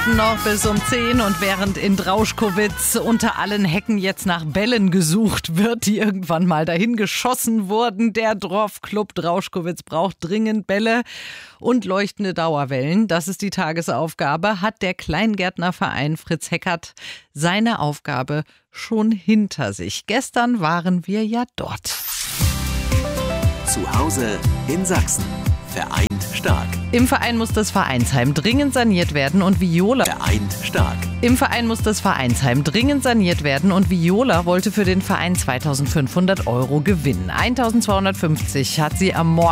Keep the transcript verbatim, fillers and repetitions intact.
Nachrichten noch bis um zehn und während in Drauschkowitz unter allen Hecken jetzt nach Bällen gesucht wird, die irgendwann mal dahin geschossen wurden. Der Dorfclub Drauschkowitz braucht dringend Bälle und leuchtende Dauerwellen. Das ist die Tagesaufgabe. Hat der Kleingärtnerverein Fritz Heckert seine Aufgabe schon hinter sich. Gestern waren wir ja dort. Zu Hause in Sachsen. Vereint stark. Im Verein muss das Vereinsheim dringend saniert werden und Viola. Vereint stark. Im Verein muss das Vereinsheim dringend saniert werden und Viola wollte für den Verein zweitausendfünfhundert Euro gewinnen. eintausendzweihundertfünfzig hat sie am Morgen